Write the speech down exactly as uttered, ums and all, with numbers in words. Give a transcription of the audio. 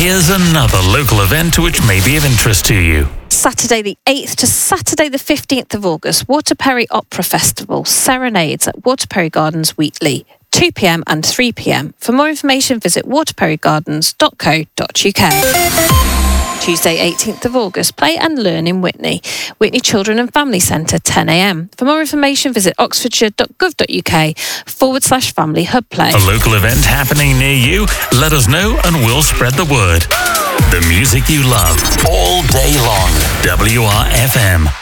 Here's another local event which may be of interest to you. Saturday the eighth to Saturday the fifteenth of August, Waterperry Opera Festival, Serenades at Waterperry Gardens, Wheatley, two p m and three p m. For more information, visit waterperry gardens dot co dot u k. Tuesday eighteenth of August, Play and Learn in Witney, Witney Children and Family Centre, ten a m. For more information, visit oxfordshire dot gov dot u k forward slash family hub play. A local event happening near you? Let us know and we'll spread the word. The music you love all day long. W R F M.